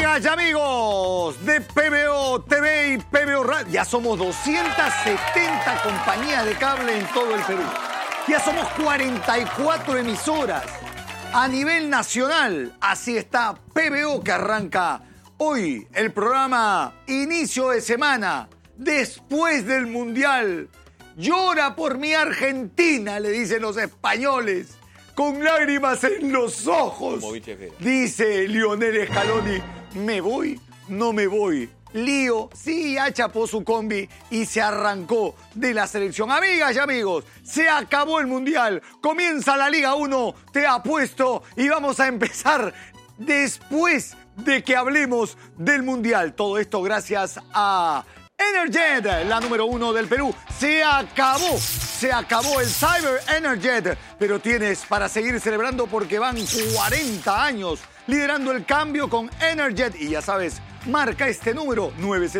Amigas y amigos de PBO TV y PBO Radio, ya somos 270 compañías de cable en todo el Perú. Ya somos 44 emisoras a nivel nacional. Así está PBO, que arranca hoy el programa Inicio de Semana, después del Mundial. Llora por mi Argentina, le dicen los españoles, con lágrimas en los ojos. Dice Lionel Scaloni, ¿me voy? No me voy. Lío, sí, ya chapó su combi y se arrancó de la selección. Amigas y amigos, se acabó el Mundial. Comienza la Liga 1, te apuesto, y vamos a empezar después de que hablemos del Mundial. Todo esto gracias a Energet, la número 1 del Perú. Se acabó el Cyber Energet, pero tienes para seguir celebrando porque van 40 años liderando el cambio con Energet. Y ya sabes, marca este número,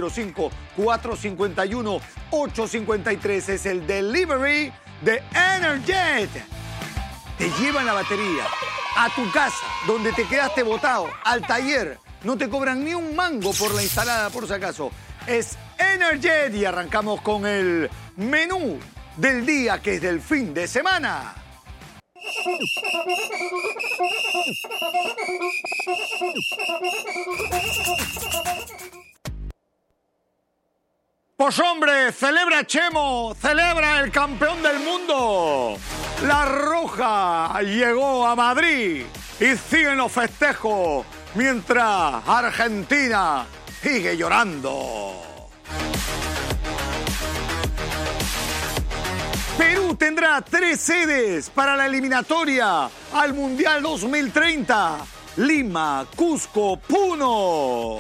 905-451-853. Es el delivery de Energet. Te llevan la batería a tu casa, donde te quedaste botado, al taller. No te cobran ni un mango por la instalada, por si acaso. Es Energet y arrancamos con el menú del día, que es del fin de semana. Pues hombre, celebra Chemo, celebra el campeón del mundo. La Roja llegó a Madrid y siguen los festejos mientras Argentina sigue llorando. Perú tendrá 3 sedes para la eliminatoria al Mundial 2030. Lima, Cusco, Puno.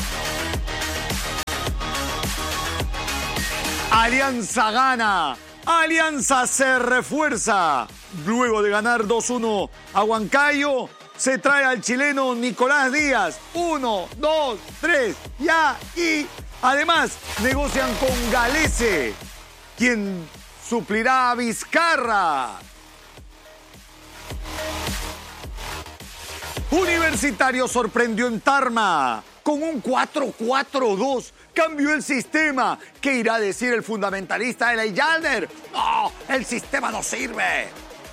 Alianza gana. Alianza se refuerza. Luego de ganar 2-1 a Huancayo, se trae al chileno Nicolás Díaz. 1, 2, 3, ya. Y además negocian con Galese, quien suplirá a Vizcarra. Universitario sorprendió en Tarma con un 4-4-2. Cambió el sistema. ¿Qué irá a decir el fundamentalista de la Yalder? ¡No! ¡El sistema no sirve!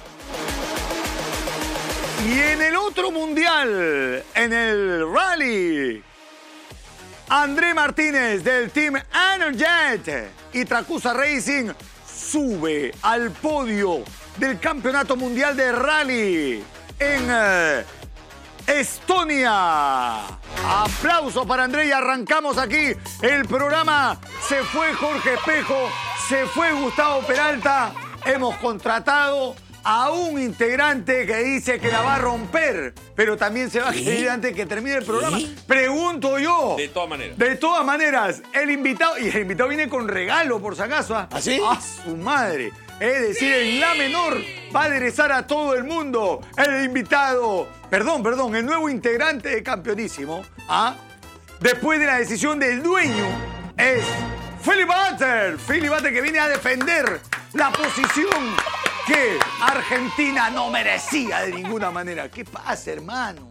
Y en el otro mundial, en el rally, André Martínez del Team Energet y Tracusa Racing sube al podio del Campeonato Mundial de Rally en Estonia. Aplauso para André y arrancamos aquí el programa. Se fue Jorge Espejo, se fue Gustavo Peralta. Hemos contratado a un integrante que dice que la va a romper, pero también se va a quedar antes que termine el programa. Pregunto yo. De todas maneras. De todas maneras, el invitado viene con regalo, por si acaso. ¿Ah, sí? ¡A su madre! Es decir, en la menor va a aderezar a todo el mundo. El invitado, perdón, el nuevo integrante de Campeonísimo, después de la decisión del dueño, es Philip Butter. Philip Butter, que viene a defender la posición que Argentina no merecía de ninguna manera. ¿Qué pasa, hermano?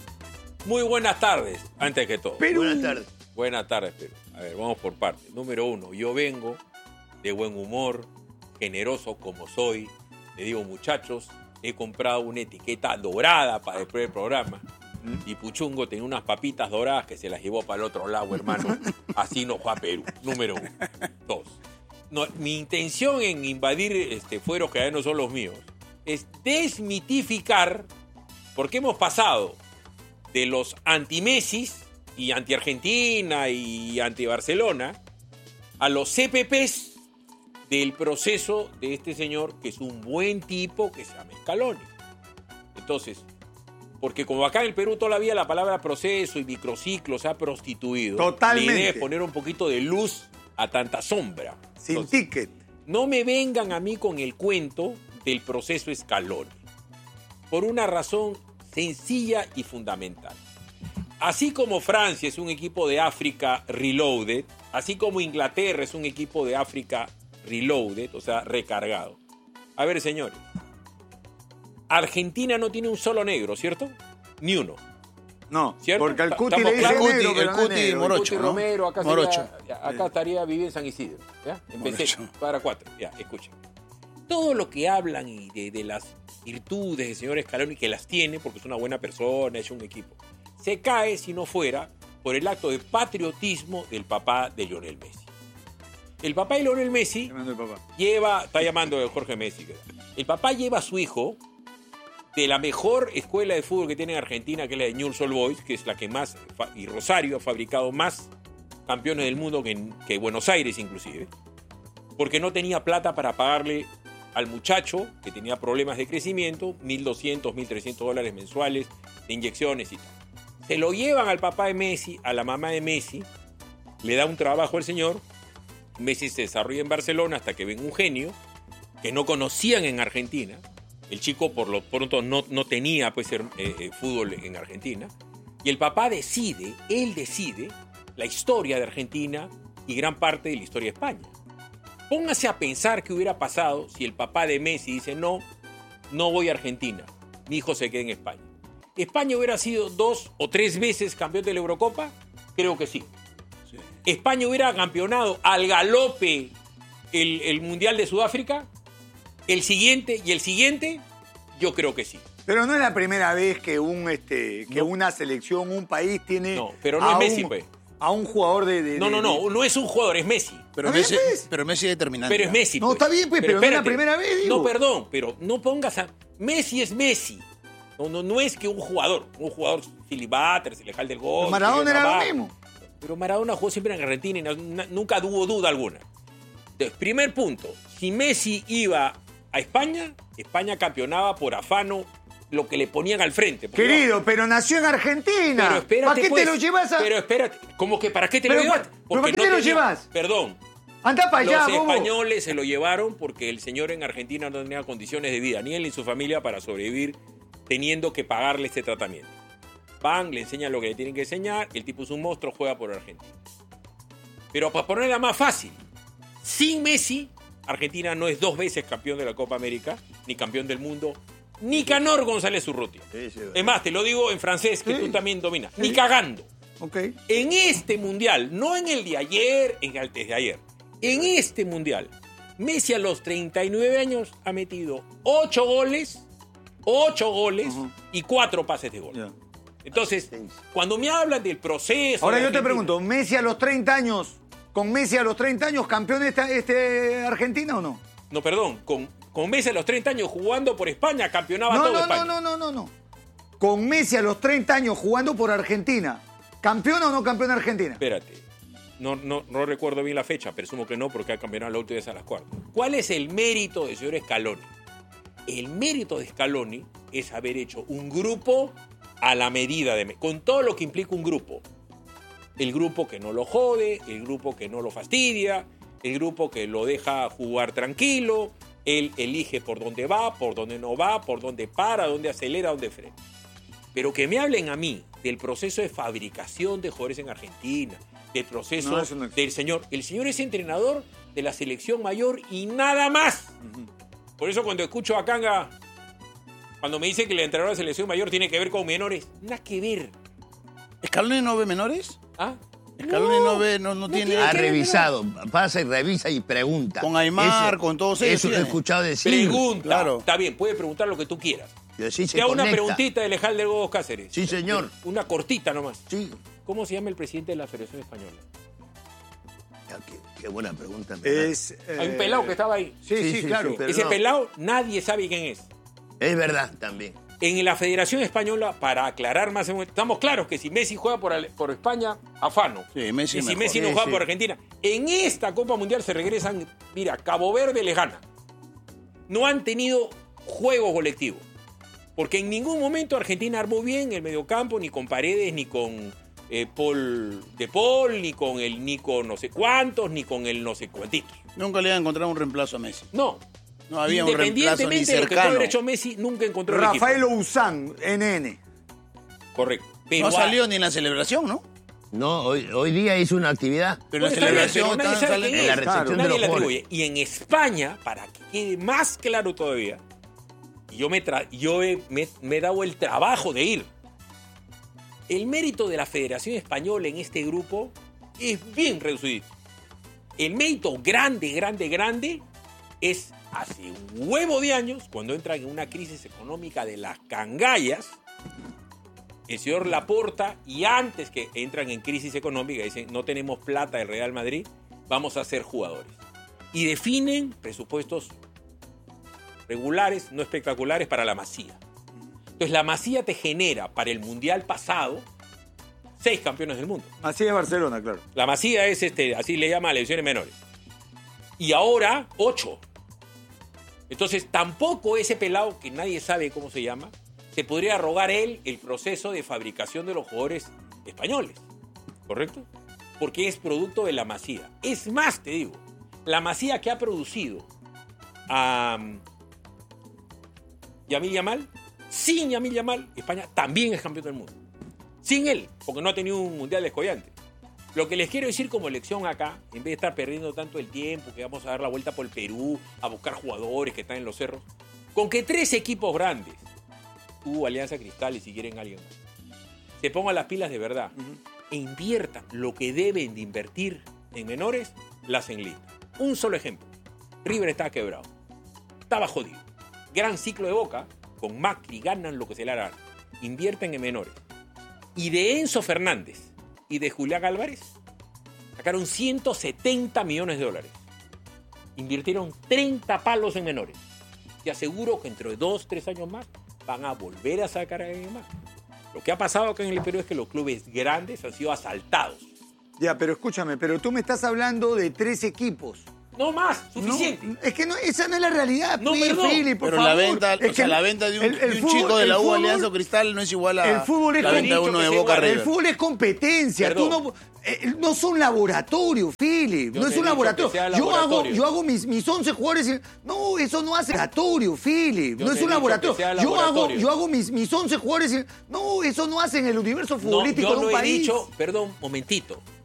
Muy buenas tardes, antes que todo. Perú. Buenas tardes. Buenas tardes, Perú. A ver, vamos por partes. Número 1, yo vengo de buen humor, generoso como soy. Le digo, muchachos, he comprado una etiqueta dorada para después del programa. Y Puchungo tenía unas papitas doradas que se las llevó para el otro lado, hermano. Así no fue a Perú. Número 1. 2. No, mi intención en invadir fueros que ya no son los míos es desmitificar, porque hemos pasado de los anti-Messis y anti-Argentina y anti-Barcelona a los CPPs del proceso de este señor, que es un buen tipo, que se llama Scaloni. Entonces, porque como acá en el Perú todavía la palabra proceso y microciclo se ha prostituido, Totalmente. la idea es poner un poquito de luz a tanta sombra. Sin Entonces, ticket. no me vengan a mí con el cuento del proceso Scaloni, por una razón sencilla y fundamental. Así como Francia es un equipo de África reloaded, así como Inglaterra es un equipo de África reloaded, o sea, recargado. A ver, señores, Argentina no tiene un solo negro, ¿cierto? Ni uno. No, ¿cierto? porque al Cuti ¿Estamos le dice claros? negro, pero El no es Cuti negro. Morocho, Cuti ¿no? Romero, acá, Morocho. acá estaría viviendo en San Isidro. ¿Ya? Empecé Morocho. para 4. Ya, escuchen. Todo lo que hablan y de las virtudes del señor Scaloni, que las tiene porque es una buena persona, es un equipo, se cae si no fuera por el acto de patriotismo del papá de Lionel Messi. El papá de Lionel Messi Llamando el papá. está llamando a Jorge Messi. El papá lleva a su hijo de la mejor escuela de fútbol que tiene en Argentina, que es la de Newell's Old Boys, que es la que más, y Rosario ha fabricado más campeones del mundo que Buenos Aires inclusive, porque no tenía plata para pagarle al muchacho, que tenía problemas de crecimiento, $1.200, $1.300 mensuales de inyecciones y tal. Se lo llevan al papá de Messi, a la mamá de Messi, le da un trabajo al señor, Messi se desarrolla en Barcelona hasta que ven un genio que no conocían en Argentina. El chico por lo pronto no tenía pues, fútbol en Argentina. Y el papá decide la historia de Argentina y gran parte de la historia de España. Póngase a pensar qué hubiera pasado si el papá de Messi dice no voy a Argentina, mi hijo se queda en España. ¿España hubiera sido 2 o 3 veces campeón de la Eurocopa? Creo que sí. ¿España hubiera campeonado al galope el Mundial de Sudáfrica? ¿El siguiente y el siguiente? Yo creo que sí. Pero no es la primera vez que una selección, un país tiene No, pero no es Messi, pues. a un jugador de... No es un jugador, es Messi. Pero ¿Está bien, Messi, pues? pero Messi es determinante. Pero es Messi. No, pues. está bien, pues, pero no es la espérate. primera vez, digo. No, perdón, pero no pongas a... Messi es Messi. No es que un jugador filibuster, se le jale del gol. Maradona era lo mismo. Pero Maradona jugó siempre en Argentina y nunca tuvo duda alguna. Entonces, primer punto, si Messi iba a España, España campeonaba por afano lo que le ponían al frente. Querido, pero nació en Argentina. Pero espérate, ¿Para qué pues, te lo llevas a...? Pero espérate, ¿cómo que para qué te lo Pero, llevas? ¿pero para qué te lo llevas? Perdón. Anda para allá, Los bobo. españoles se lo llevaron porque el señor en Argentina no tenía condiciones de vida, ni él ni su familia, para sobrevivir teniendo que pagarle este tratamiento. Van, le enseñan lo que le tienen que enseñar, el tipo es un monstruo, juega por Argentina. Pero para ponerla más fácil, sin Messi, Argentina no es 2 veces campeón de la Copa América, ni campeón del mundo, ni Canor González Urrutia. Es más, te lo digo en francés, que Sí. tú también dominas. Ni cagando. Ok. En este mundial, no en el de ayer, en el de ayer, en este mundial, Messi a los 39 años ha metido 8 goles Ujú. y 4 pases de gol. Ya. Entonces, cuando me hablan del proceso... Ahora de yo te Argentina- pregunto, ¿Messi a los 30 años, con Messi a los 30 años, campeón de Argentina o no? No, perdón, con Messi a los 30 años jugando por España, campeonaba todo España. No. Con Messi a los 30 años jugando por Argentina, ¿campeón o no campeón de Argentina? Espérate, no recuerdo bien la fecha, presumo que no, porque ha campeonado la última vez a las cuartas. ¿Cuál es el mérito del señor Scaloni? El mérito de Scaloni es haber hecho un grupo a la medida de... con todo lo que implica un grupo. El grupo que no lo jode, el grupo que no lo fastidia, el grupo que lo deja jugar tranquilo, él elige por dónde va, por dónde no va, por dónde para, dónde acelera, dónde frena. Pero que me hablen a mí del proceso de fabricación de jugadores en Argentina, del proceso No, eso no existe. del señor. El señor es entrenador de la selección mayor y nada más. Por eso cuando escucho a Kanga, cuando me dice que el entrenador de la selección mayor tiene que ver con menores, nada que ver. ¿Scaloni no ve menores? ¿Ah? Scaloni no ve, no tiene... Ha revisado, pasa y revisa y pregunta. Con Aymar, con todos ellos Eso lo he tiene. escuchado decir. Pregunta. Claro. Está bien, puede preguntar lo que tú quieras. Y así se Te hago una conecta. preguntita de Lejal del Godo Cáceres. Sí, señor. Una cortita nomás. Sí. ¿Cómo se llama el presidente de la Federación Española? Ya, qué buena pregunta. en verdad. Hay un pelado que estaba ahí. Sí, claro. pero Ese no. pelado nadie sabe quién es. Es verdad también. En la Federación Española, para aclarar más, estamos claros que si Messi juega por España, afano. Sí, Messi y es si mejor. Messi no Sí, juega sí. por Argentina. En esta Copa Mundial se regresan, mira, Cabo Verde les gana. No han tenido juego colectivo. Porque en ningún momento Argentina armó bien el mediocampo, ni con Paredes, ni con Paul de Paul, ni con el Nico no sé cuántos, ni con el no sé cuantitos. Nunca le iban a encontrar un reemplazo a Messi. No. No había un reemplazo ni Independientemente de lo que puede cercano. haber hecho Messi, nunca encontró el Rafael equipo. Ousán, NN. Correcto. Pero No salió ni en la celebración, ¿no? No, hoy día hizo una actividad. Pero en la Bueno, está bien, celebración pero nadie estaban sabe quién saliendo. En la es. recepción de Nadie los le jugadores. atribuye. Y en España, para que quede más claro todavía, yo me he dado el trabajo de ir. El mérito de la Federación Española en este grupo es bien reducido. El mérito grande es hace un huevo de años, cuando entran en una crisis económica de las cangallas, el señor Laporta, y antes que entran en crisis económica, dicen, no tenemos plata del Real Madrid, vamos a ser jugadores. Y definen presupuestos regulares, no espectaculares, para la Masía. Entonces la Masía te genera para el Mundial pasado 6 campeones del mundo. Así es Barcelona, claro. La Masía es, así le llama a lesiones menores. Y ahora 8. Entonces tampoco ese pelado, que nadie sabe cómo se llama, se podría arrogar él el proceso de fabricación de los jugadores españoles. ¿Correcto? Porque es producto de la Masía. Es más, te digo, la Masía que ha producido a Yamil Yamal, sin Yamil Yamal, España también es campeón del mundo. Sin él, porque no ha tenido un mundial descollante. Lo que les quiero decir como lección acá, en vez de estar perdiendo tanto el tiempo, que vamos a dar la vuelta por el Perú, a buscar jugadores que están en los cerros, con que 3 equipos grandes, Alianza Cristal y si quieren alguien más, se pongan las pilas de verdad e inviertan lo que deben de invertir en menores, la hacen linda. Un solo ejemplo. River está quebrado. Estaba jodido. Gran ciclo de Boca, con Macri ganan lo que se le hará. Invierten en menores. Y de Enzo Fernández y de Julián Álvarez sacaron 170 millones de dólares. Invirtieron 30 palos en menores. Te aseguro que entre 2-3 años más van a volver a sacar a alguien más. Lo que ha pasado acá en el Perú es que los clubes grandes han sido asaltados. Ya, pero escúchame, pero tú me estás hablando de 3 equipos. No más, suficiente. No, es que no, esa no es la realidad. No, perdón. Philly, por Pero favor. la venta de un fútbol- chico de la el U fútbol- Alianza o Cristal no es igual a el fútbol es la venta de dicho uno que de es Boca igual. El River. fútbol es competencia. Perdón. No son laboratorio, Philip. Yo No te es un he dicho laboratorio. que sea Yo laboratorio. hago mis 11 jugadores. No, eso no hace laboratorio, Philip. Yo No te es he un dicho laboratorio. que sea Yo laboratorio. hago mis 11 jugadores. No, eso no hace en el universo No, futbolístico yo de un no he país. dicho, perdón, momentito.